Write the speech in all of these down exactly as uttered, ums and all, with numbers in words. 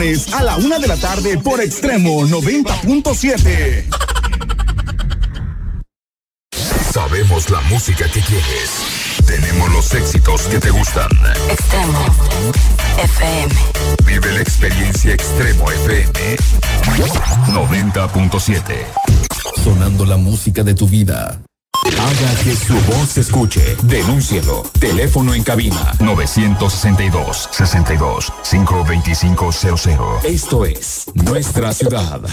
A la una de la tarde por Extremo noventa punto siete. Sabemos la música que quieres. Tenemos los éxitos que te gustan. Extremo F M. Vive la experiencia Extremo F M noventa punto siete. Sonando la música de tu vida. Haga que su voz se escuche. Denúncielo. Teléfono en cabina nueve seis dos, sesenta y dos, cinco veinticinco cero cero. Esto es Nuestra Ciudad.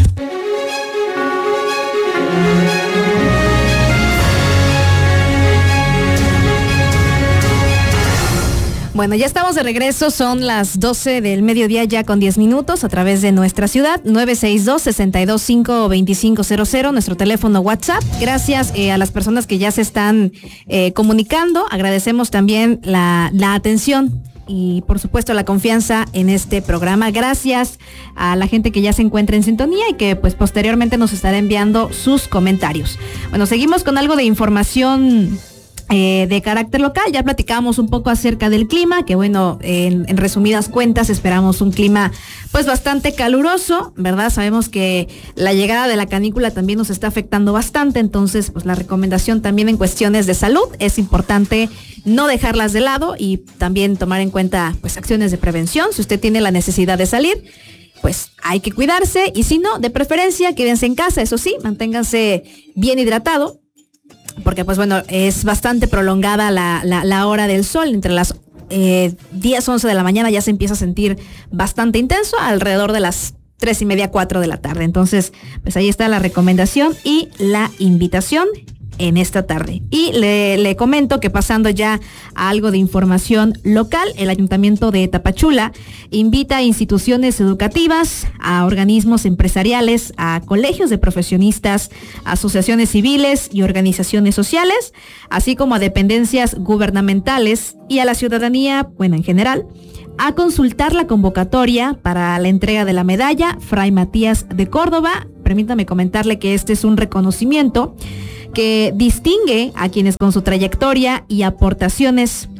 Bueno, ya estamos de regreso, son las doce del mediodía ya con diez minutos a través de Nuestra Ciudad, nueve seis dos, sesenta y dos, cinco veinticinco cero cero, nuestro teléfono WhatsApp. Gracias eh, a las personas que ya se están eh, comunicando, agradecemos también la, la atención y por supuesto la confianza en este programa. Gracias a la gente que ya se encuentra en sintonía y que pues posteriormente nos estará enviando sus comentarios. Bueno, seguimos con algo de información Eh, de carácter local. Ya platicábamos un poco acerca del clima, que bueno, en, en resumidas cuentas esperamos un clima pues bastante caluroso, ¿verdad? Sabemos que la llegada de la canícula también nos está afectando bastante, entonces pues la recomendación también en cuestiones de salud es importante no dejarlas de lado y también tomar en cuenta pues acciones de prevención. Si usted tiene la necesidad de salir, pues hay que cuidarse y si no, de preferencia quédense en casa, eso sí, manténganse bien hidratado, porque pues bueno, es bastante prolongada la, la, la hora del sol, entre las eh, diez, once de la mañana ya se empieza a sentir bastante intenso, alrededor de las tres y media, cuatro de la tarde. Entonces, pues ahí está la recomendación y la invitación en esta tarde. Y le, le comento que pasando ya a algo de información local, el Ayuntamiento de Tapachula invita a instituciones educativas, a organismos empresariales, a colegios de profesionistas, asociaciones civiles y organizaciones sociales, así como a dependencias gubernamentales y a la ciudadanía, bueno, en general, a consultar la convocatoria para la entrega de la medalla Fray Matías de Córdoba. Permítame comentarle que este es un reconocimiento que distingue a quienes con su trayectoria y aportaciones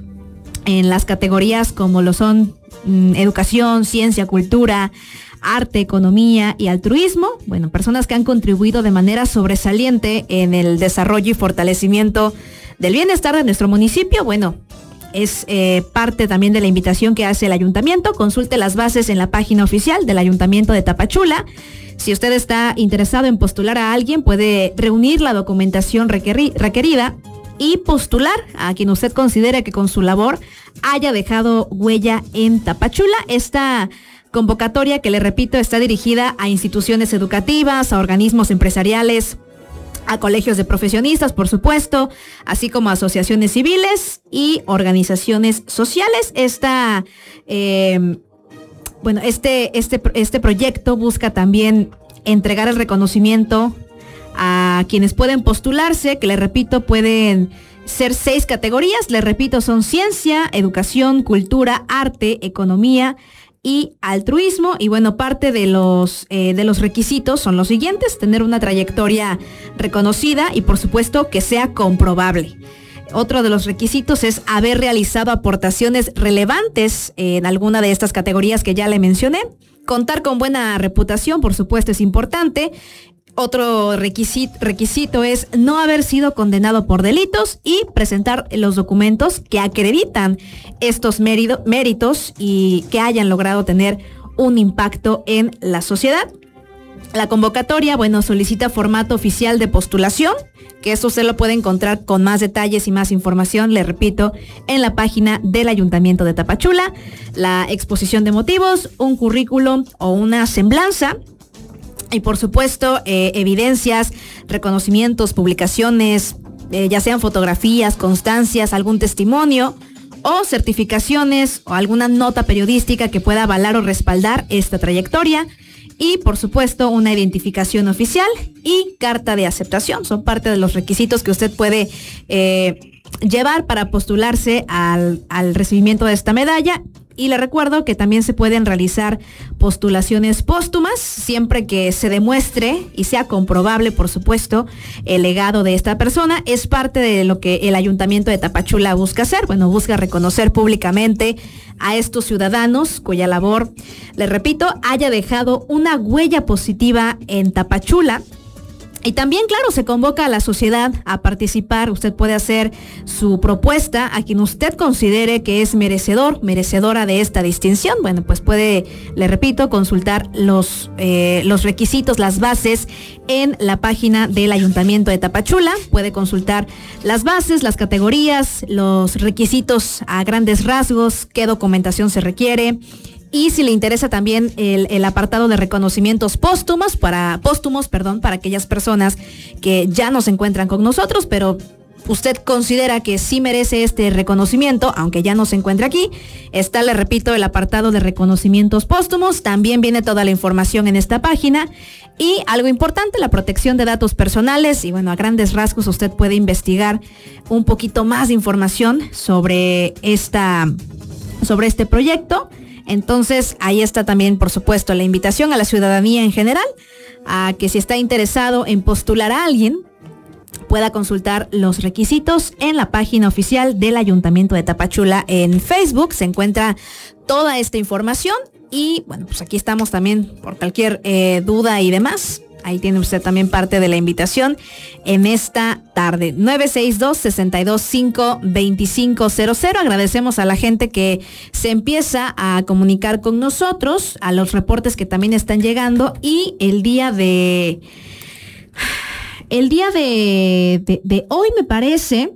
en las categorías como lo son mmm, educación, ciencia, cultura, arte, economía y altruismo, bueno, personas que han contribuido de manera sobresaliente en el desarrollo y fortalecimiento del bienestar de nuestro municipio. Bueno, es eh, parte también de la invitación que hace el ayuntamiento. Consulte las bases en la página oficial del Ayuntamiento de Tapachula. Si usted está interesado en postular a alguien, puede reunir la documentación requeri- requerida y postular a quien usted considere que con su labor haya dejado huella en Tapachula. Esta convocatoria, que le repito, está dirigida a instituciones educativas, a organismos empresariales, a colegios de profesionistas, por supuesto, así como a asociaciones civiles y organizaciones sociales. Esta... Eh, Bueno, este, este, este proyecto busca también entregar el reconocimiento a quienes pueden postularse, que les repito, pueden ser seis categorías. Les repito, son ciencia, educación, cultura, arte, economía y altruismo. Y bueno, parte de los, eh, de los requisitos son los siguientes: tener una trayectoria reconocida y por supuesto que sea comprobable. Otro de los requisitos es haber realizado aportaciones relevantes en alguna de estas categorías que ya le mencioné. Contar con buena reputación, por supuesto, es importante. Otro requisito, requisito es no haber sido condenado por delitos y presentar los documentos que acreditan estos mérito, méritos y que hayan logrado tener un impacto en la sociedad. La convocatoria, bueno, solicita formato oficial de postulación, que eso se lo puede encontrar con más detalles y más información, le repito, en la página del Ayuntamiento de Tapachula. La exposición de motivos, un currículum o una semblanza y por supuesto eh, evidencias, reconocimientos, publicaciones, eh, ya sean fotografías, constancias, algún testimonio o certificaciones o alguna nota periodística que pueda avalar o respaldar esta trayectoria. Y, por supuesto, una identificación oficial y carta de aceptación. Son parte de los requisitos que usted puede eh, llevar para postularse al, al recibimiento de esta medalla. Y le recuerdo que también se pueden realizar postulaciones póstumas, siempre que se demuestre y sea comprobable, por supuesto, el legado de esta persona. Es parte de lo que el Ayuntamiento de Tapachula busca hacer. Bueno, busca reconocer públicamente a estos ciudadanos cuya labor, les repito, haya dejado una huella positiva en Tapachula. Y también, claro, se convoca a la sociedad a participar. Usted puede hacer su propuesta a quien usted considere que es merecedor, merecedora de esta distinción. Bueno, pues puede, le repito, consultar los, eh, los requisitos, las bases en la página del Ayuntamiento de Tapachula. Puede consultar las bases, las categorías, los requisitos a grandes rasgos, qué documentación se requiere. Y si le interesa también el, el apartado de reconocimientos póstumos para póstumos, perdón, para aquellas personas que ya no se encuentran con nosotros, pero usted considera que sí merece este reconocimiento, aunque ya no se encuentre aquí, está, le repito, el apartado de reconocimientos póstumos. También viene toda la información en esta página. Y algo importante, la protección de datos personales. Y bueno, a grandes rasgos usted puede investigar un poquito más de información sobre esta, sobre este proyecto. Entonces, ahí está también, por supuesto, la invitación a la ciudadanía en general, a que si está interesado en postular a alguien, pueda consultar los requisitos en la página oficial del Ayuntamiento de Tapachula. En Facebook se encuentra toda esta información y, bueno, pues aquí estamos también por cualquier eh, duda y demás. Ahí tiene usted también parte de la invitación en esta tarde. nueve seis dos, seis dos cinco, dos cinco cero cero. Agradecemos a la gente que se empieza a comunicar con nosotros, a los reportes que también están llegando. Y el día de... El día de, de, de hoy, me parece,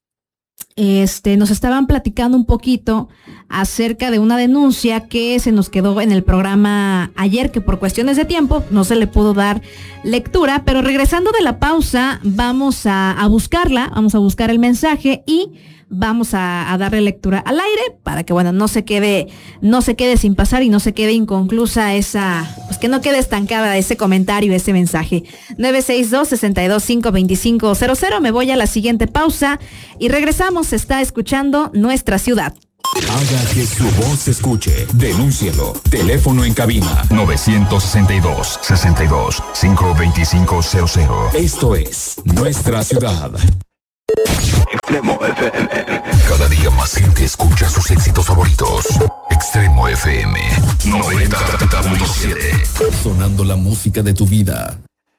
este, nos estaban platicando un poquito acerca de una denuncia que se nos quedó en el programa ayer, que por cuestiones de tiempo no se le pudo dar lectura, pero regresando de la pausa vamos a, a buscarla, vamos a buscar el mensaje y vamos a, a darle lectura al aire para que, bueno, no se quede, no se quede sin pasar y no se quede inconclusa esa, pues que no quede estancada ese comentario, ese mensaje. nueve seis dos, seis dos cinco, dos cinco cero cero. Me voy a la siguiente pausa y regresamos. Se está escuchando Nuestra Ciudad. Haga que su voz se escuche. Denúncielo. Teléfono en cabina nueve seis dos, seis dos, cinco dos cinco cero cero. Esto es Nuestra Ciudad. Extremo F M. Cada día más gente escucha sus éxitos favoritos. Extremo F M noventa punto siete. Sonando la música de tu vida.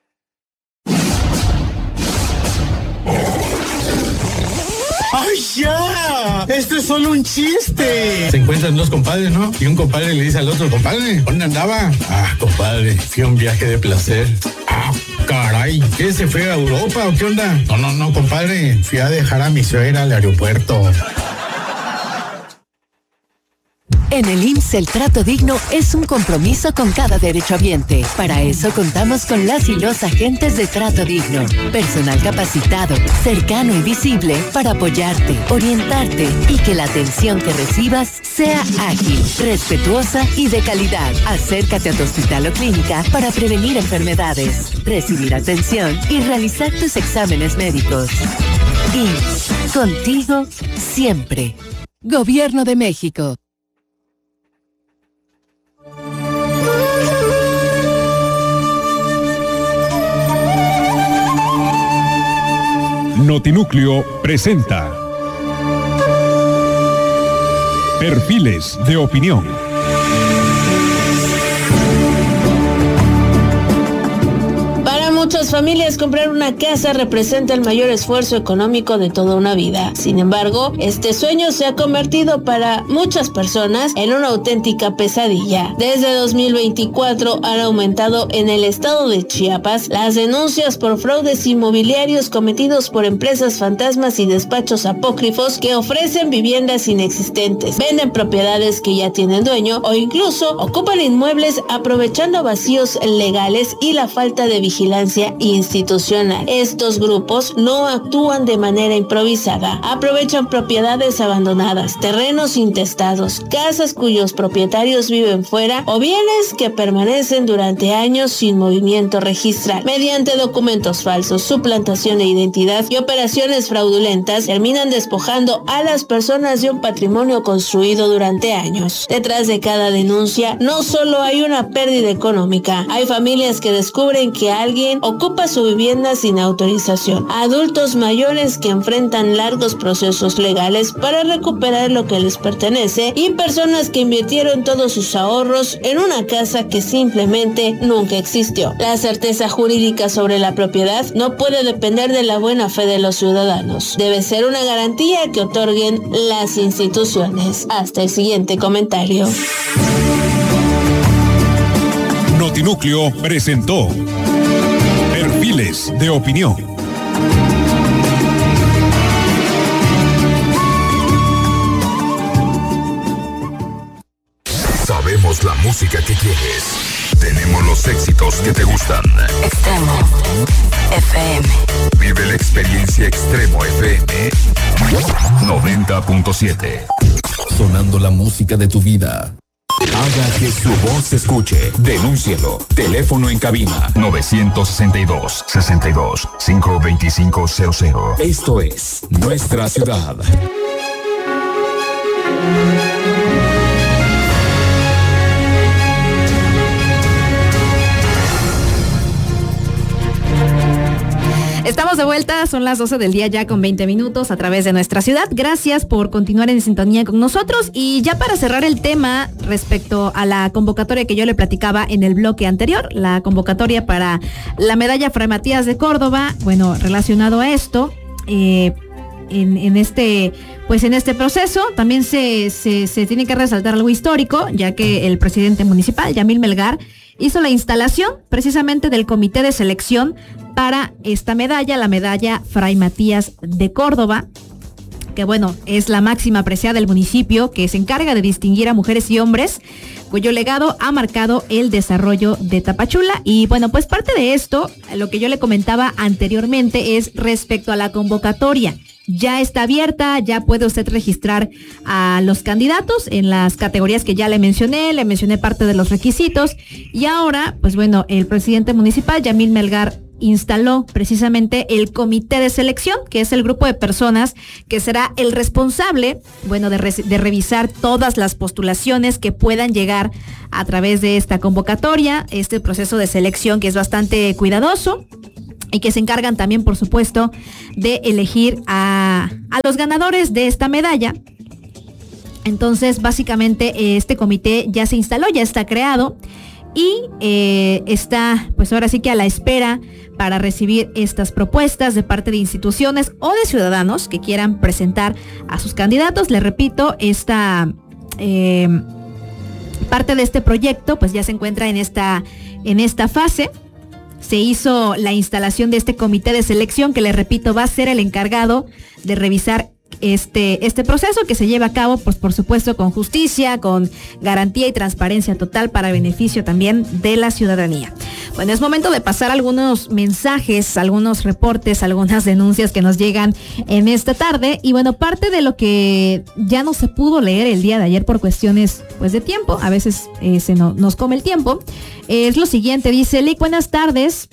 ¡Ay, ya! ¡Esto es solo un chiste! Se encuentran dos compadres, ¿no? Y un compadre le dice al otro, compadre, ¿dónde andaba? Ah, compadre, fui a un viaje de placer. Ah, caray, ¿qué, se fue a Europa o qué onda? No, no, no, compadre, fui a dejar a mi suegra al aeropuerto. En el I M S S el trato digno es un compromiso con cada derechohabiente. Para eso contamos con las y los agentes de Trato Digno. Personal capacitado, cercano y visible para apoyarte, orientarte y que la atención que recibas sea ágil, respetuosa y de calidad. Acércate a tu hospital o clínica para prevenir enfermedades, recibir atención y realizar tus exámenes médicos. I M S S, contigo siempre. Gobierno de México. Notinúcleo presenta Perfiles de Opinión. Muchas familias, comprar una casa representa el mayor esfuerzo económico de toda una vida. Sin embargo, este sueño se ha convertido para muchas personas en una auténtica pesadilla. Desde dos mil veinticuatro han aumentado en el estado de Chiapas las denuncias por fraudes inmobiliarios cometidos por empresas fantasmas y despachos apócrifos que ofrecen viviendas inexistentes, venden propiedades que ya tienen dueño o incluso ocupan inmuebles aprovechando vacíos legales y la falta de vigilancia institucional. Estos grupos no actúan de manera improvisada. Aprovechan propiedades abandonadas, terrenos intestados, casas cuyos propietarios viven fuera o bienes que permanecen durante años sin movimiento registral. Mediante documentos falsos, suplantación de identidad y operaciones fraudulentas, terminan despojando a las personas de un patrimonio construido durante años. Detrás de cada denuncia no solo hay una pérdida económica, hay familias que descubren que alguien ocupa su vivienda sin autorización, adultos mayores que enfrentan largos procesos legales para recuperar lo que les pertenece y personas que invirtieron todos sus ahorros en una casa que simplemente nunca existió. La certeza jurídica sobre la propiedad no puede depender de la buena fe de los ciudadanos. Debe ser una garantía que otorguen las instituciones. Hasta el siguiente comentario. Notinúcleo presentó Perfiles de Opinión. Sabemos la música que quieres. Tenemos los éxitos que te gustan. Extremo F M. Vive la experiencia Extremo F M noventa punto siete. Sonando la música de tu vida. Haga que su voz se escuche. Denúncielo. Teléfono en cabina nueve seis dos, sesenta y dos, quinientos veinticinco cero cero. Esto es Nuestra Ciudad. Estamos de vuelta, son las doce del día ya con veinte minutos a través de Nuestra Ciudad. Gracias por continuar en sintonía con nosotros. Y ya para cerrar el tema respecto a la convocatoria que yo le platicaba en el bloque anterior, la convocatoria para la medalla Fray Matías de Córdoba, bueno, relacionado a esto, eh, en, en este pues en este proceso también se, se, se tiene que resaltar algo histórico, ya que el presidente municipal, Yamil Melgar, hizo la instalación precisamente del comité de selección para esta medalla, la medalla Fray Matías de Córdoba, que bueno, es la máxima apreciada del municipio, que se encarga de distinguir a mujeres y hombres, cuyo legado ha marcado el desarrollo de Tapachula. Y bueno, pues parte de esto, lo que yo le comentaba anteriormente, es respecto a la convocatoria. Ya está abierta, ya puede usted registrar a los candidatos en las categorías que ya le mencioné, le mencioné parte de los requisitos. Y ahora, pues bueno, el presidente municipal, Yamil Melgar, instaló precisamente el comité de selección, que es el grupo de personas que será el responsable, bueno, de, re- de revisar todas las postulaciones que puedan llegar a través de esta convocatoria, este proceso de selección que es bastante cuidadoso y que se encargan también, por supuesto, de elegir a, a los ganadores de esta medalla. Entonces, básicamente, este comité ya se instaló, ya está creado y eh, está, pues ahora sí que a la espera para recibir estas propuestas de parte de instituciones o de ciudadanos que quieran presentar a sus candidatos. Les repito, esta eh, parte de este proyecto pues ya se encuentra en esta, en esta fase. Se hizo la instalación de este comité de selección que, les repito, va a ser el encargado de revisar este, este proceso que se lleva a cabo, pues por supuesto con justicia, con garantía y transparencia total para beneficio también de la ciudadanía. Bueno, es momento de pasar algunos mensajes, algunos reportes, algunas denuncias que nos llegan en esta tarde. Y bueno, parte de lo que ya no se pudo leer el día de ayer por cuestiones pues de tiempo, a veces eh, se no, nos come el tiempo, eh, es lo siguiente. Dice Lick, buenas tardes.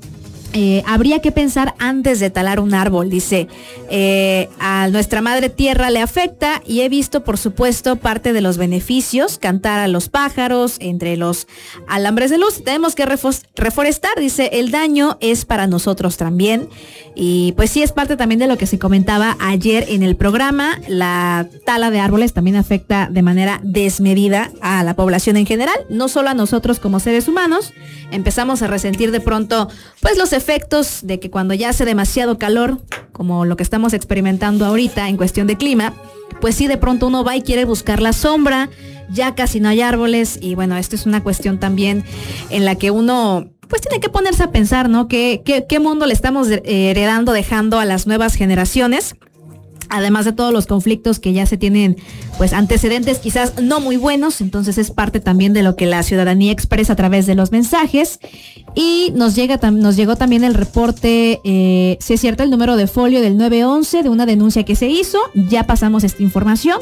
Eh, habría que pensar antes de talar un árbol, dice, eh, a nuestra madre tierra le afecta y he visto, por supuesto, parte de los beneficios, cantar a los pájaros, entre los alambres de luz. Tenemos que refos- reforestar, dice, el daño es para nosotros también. Y pues sí, es parte también de lo que se comentaba ayer en el programa. La tala de árboles también afecta de manera desmedida a la población en general, no solo a nosotros como seres humanos. Empezamos a resentir de pronto pues los efectos de que cuando ya hace demasiado calor, como lo que estamos experimentando ahorita en cuestión de clima, pues sí, de pronto uno va y quiere buscar la sombra, ya casi no hay árboles. Y bueno, esto es una cuestión también en la que uno pues tiene que ponerse a pensar, ¿no? ¿Qué, qué, qué mundo le estamos heredando, dejando a las nuevas generaciones? además de todos los conflictos que ya se tienen, pues antecedentes quizás no muy buenos, entonces es parte también de lo que la ciudadanía expresa a través de los mensajes. Y nos llega nos llegó también el reporte, eh, si es cierto, el número de folio del nueve once de una denuncia que se hizo, ya pasamos esta información.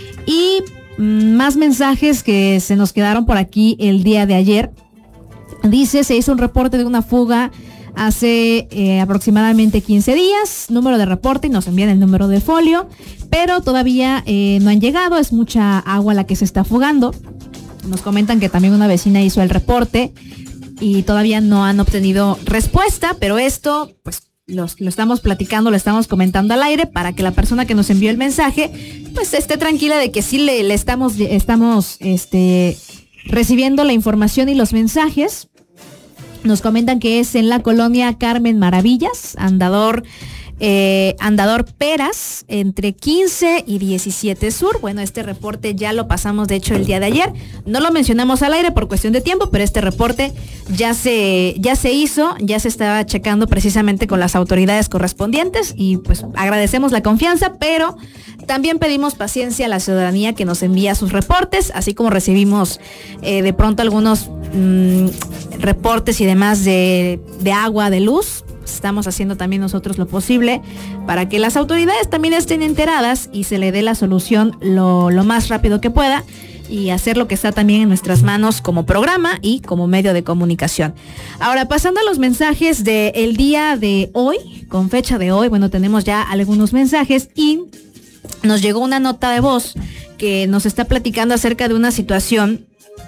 Y mmm, más mensajes que se nos quedaron por aquí el día de ayer. Dice, se hizo un reporte de una fuga hace eh, aproximadamente quince días, número de reporte, y nos envían el número de folio, pero todavía eh, no han llegado, es mucha agua la que se está fugando. Nos comentan que también una vecina hizo el reporte y todavía no han obtenido respuesta, pero esto pues lo, lo estamos platicando, lo estamos comentando al aire para que la persona que nos envió el mensaje pues esté tranquila de que sí le, le estamos, estamos este, recibiendo la información y los mensajes. Nos comentan que es en la colonia Carmen Maravillas, Andador, eh, Andador Peras, entre quince y diecisiete Sur. Bueno, este reporte ya lo pasamos, de hecho, el día de ayer. No lo mencionamos al aire por cuestión de tiempo, pero este reporte ya se, ya se hizo, ya se estaba checando precisamente con las autoridades correspondientes y pues agradecemos la confianza, pero también pedimos paciencia a la ciudadanía que nos envía sus reportes, así como recibimos eh, de pronto algunos mmm, reportes y demás de, de agua, de luz. Estamos haciendo también nosotros lo posible para que las autoridades también estén enteradas y se le dé la solución lo, lo más rápido que pueda y hacer lo que está también en nuestras manos como programa y como medio de comunicación. Ahora, pasando a los mensajes del día de hoy, con fecha de hoy, bueno, tenemos ya algunos mensajes y nos llegó una nota de voz que nos está platicando acerca de una situación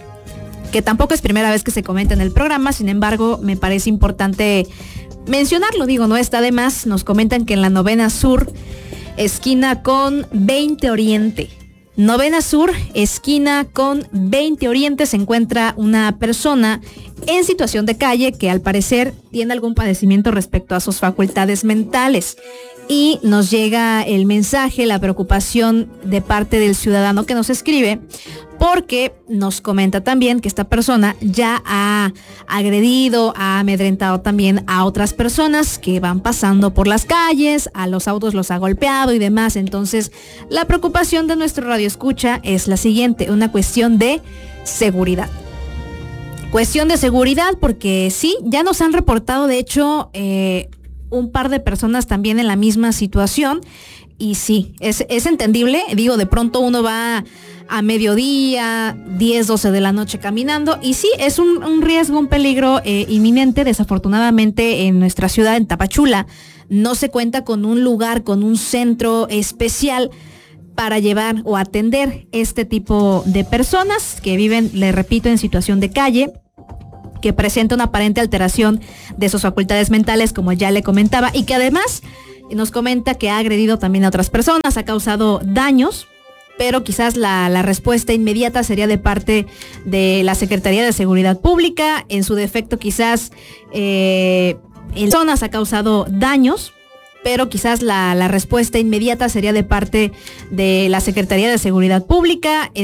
que tampoco es primera vez que se comenta en el programa, sin embargo, me parece importante mencionarlo, digo, no está de más. Nos comentan que en la Novena Sur, esquina con veinte Oriente, Novena Sur, esquina con veinte Oriente, se encuentra una persona en situación de calle que al parecer tiene algún padecimiento respecto a sus facultades mentales. Y nos llega el mensaje, la preocupación de parte del ciudadano que nos escribe, porque nos comenta también que esta persona ya ha agredido, ha amedrentado también a otras personas que van pasando por las calles, a los autos los ha golpeado y demás. Entonces, la preocupación de nuestro radioescucha es la siguiente, una cuestión de seguridad. Cuestión de seguridad porque sí, ya nos han reportado, de hecho, eh, un par de personas también en la misma situación y sí, es, es entendible, digo, de pronto uno va a mediodía, diez, doce de la noche caminando y sí, es un, un riesgo, un peligro eh, inminente. Desafortunadamente en nuestra ciudad, en Tapachula, no se cuenta con un lugar, con un centro especial para llevar o atender este tipo de personas que viven, le repito, en situación de calle, que presenta una aparente alteración de sus facultades mentales, como ya le comentaba, y que además nos comenta que ha agredido también a otras personas, ha causado daños, pero quizás la, la respuesta inmediata sería de parte de la Secretaría de Seguridad Pública. En su defecto, quizás eh, en zonas ha causado daños, pero quizás la, la respuesta inmediata sería de parte de la Secretaría de Seguridad Pública.